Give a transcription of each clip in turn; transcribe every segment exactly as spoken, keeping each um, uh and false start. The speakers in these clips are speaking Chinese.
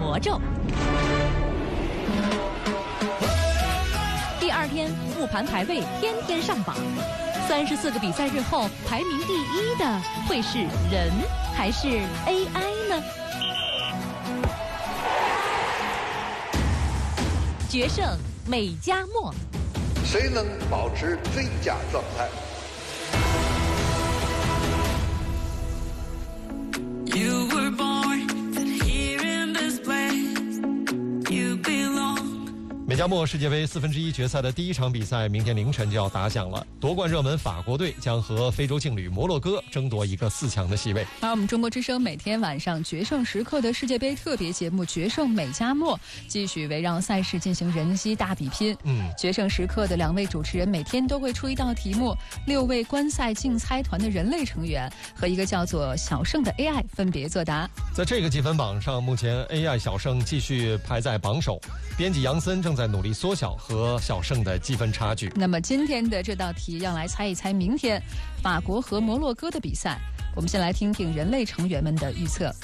魔咒。第二天复盘排位天天上榜，三十四个比赛日后，排名第一的会是人还是 A I 呢？决胜美加墨， 谁能保持最佳状态 ？You were born here in this place. You belong. 美加墨世界杯四分之一决赛的第一场比赛，明天凌晨就要打响了。夺冠热门法国队将和非洲劲旅摩洛哥争夺一个四强的席位。 而我们中国之声每天晚上决胜时刻的世界杯特别节目《决胜美加墨》继续围绕赛事进行人机大比拼。嗯，决胜时刻的两位主持人每天都会出一道题目，六位观赛竞猜团的人类成员和一个叫做小胜的 A I 分别作答。 在这个积分榜上，目前 A I 小胜继续排在榜首，编辑杨森正在努力缩小和小胜的积分差距。 那么今天的这道题让来猜一猜明天法国和摩洛哥的比赛。我们先来听听人类成员们的预测。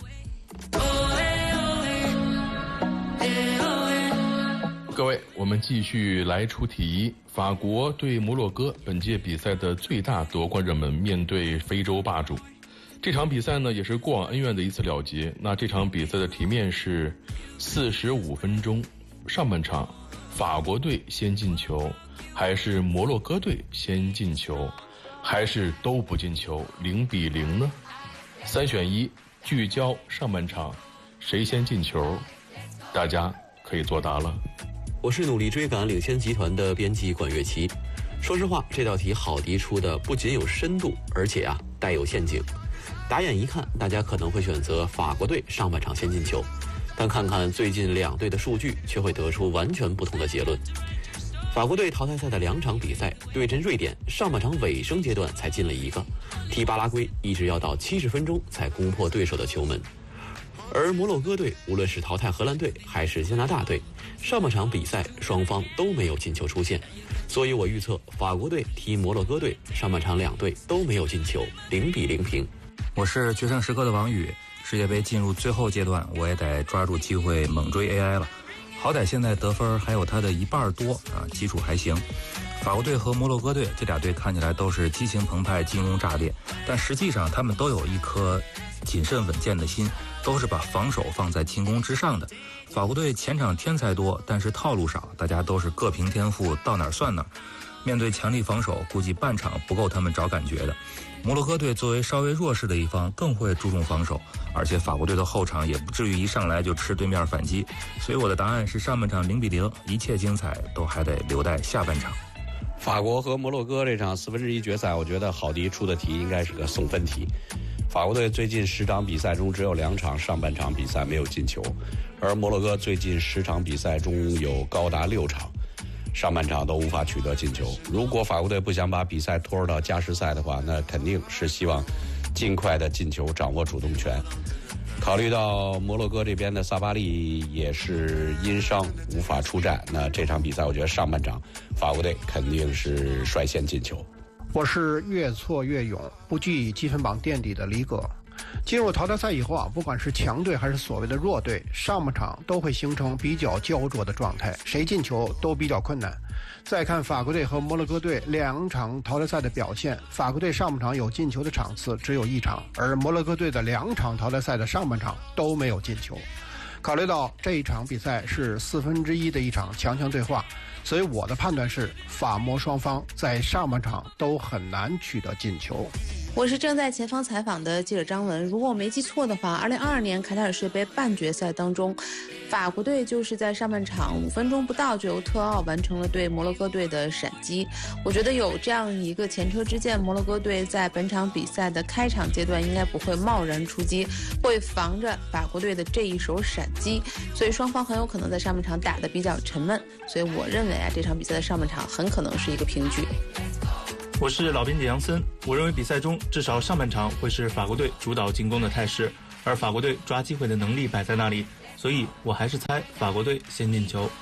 各位，我们继续来出题。法国对摩洛哥本届比赛的最大夺冠热门面对非洲霸主。这场比赛呢，也是过往恩怨的一次了结。那这场比赛的题面是四十五分钟，上半场法国队先进球，还是摩洛哥队先进球，还是都不进球，零比零呢？三选一，聚焦上半场，谁先进球？大家可以作答了。 我是努力追赶领先集团的编辑管乐琪。说实话，这道题郝迪出的不仅有深度，而且啊带有陷阱。打眼一看，大家可能会选择法国队上半场先进球，但看看最近两队的数据，却会得出完全不同的结论。法国队淘汰赛的两场比赛对阵瑞典，上半场尾声阶段才进了一个，踢巴拉圭一直要到七十分钟才攻破对手的球门。而摩洛哥队无论是淘汰荷兰队还是加拿大队，上半场比赛双方都没有进球出现，所以我预测法国队踢摩洛哥队，上半场两队都没有进球，零比零平。 我是决胜时刻的王宇。世界杯进入最后阶段，我也得抓住机会猛追 A I 了。好歹现在得分还有他的一半多啊，基础还行。法国队和摩洛哥队这俩队看起来都是激情澎湃、进攻炸裂，但实际上他们都有一颗谨慎稳健的心，都是把防守放在进攻之上的。法国队前场天才多，但是套路少，大家都是各凭天赋，到哪儿算哪儿。面对强力防守，估计半场不够他们找感觉的。摩洛哥队作为稍微弱势的一方，更会注重防守，而且法国队的后场也不至于一上来就吃对面反击，所以我的答案是上半场零比零，一切精彩都还得留待下半场。 法国和摩洛哥这场四分之一决赛，我觉得郝迪出的题应该是个送分题。法国队最近十场比赛中只有两场上半场比赛没有进球，而摩洛哥最近十场比赛中有高达六场上半场都无法取得进球。如果法国队不想把比赛拖入到加时赛的话，那肯定是希望尽快的进球，掌握主动权。考虑到摩洛哥这边的萨巴利也是因伤无法出战，那这场比赛我觉得上半场法国队肯定是率先进球。 我是越挫越勇，不惧积分榜垫底的李葛。进入淘汰赛以后啊，不管是强队还是所谓的弱队，上半场都会形成比较焦灼的状态，谁进球都比较困难。再看法国队和摩洛哥队两场淘汰赛的表现，法国队上半场有进球的场次只有一场，而摩洛哥队的两场淘汰赛的上半场都没有进球。考虑到这一场比赛是四分之一的一场强强对话，所以我的判断是法摩双方在上半场都很难取得进球。 我是正在前方采访的记者张文。如果我没记错的话，二零二二年凯塔尔世界杯半决赛当中，法国队就是在上半场五分钟不到就由特奥完成了对摩洛哥队的闪击。我觉得有这样一个前车之鉴，摩洛哥队在本场比赛的开场阶段应该不会贸然出击，会防着法国队的这一手闪击，所以双方很有可能在上半场打得比较沉闷。所以我认为啊，这场比赛的上半场很可能是一个平局。 我是老编辑杨森，我认为比赛中至少上半场会是法国队主导进攻的态势，而法国队抓机会的能力摆在那里，所以我还是猜法国队先进球。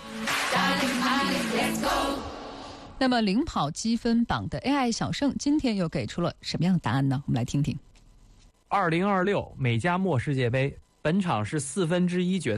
那么领跑积分榜的 A I 小胜今天又给出了什么样的答案呢？我们来听听。 二零二六美加墨世界杯本场是四分之一决赛。